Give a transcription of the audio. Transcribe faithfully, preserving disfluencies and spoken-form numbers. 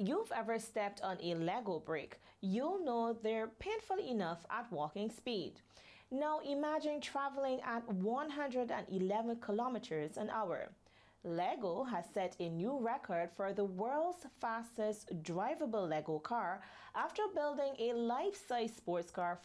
you've ever stepped on a Lego brick, you'll know they're painful enough at walking speed. Now imagine traveling at one hundred eleven kilometers an hour. Lego has set a new record for the world's fastest drivable Lego car after building a life-size sports car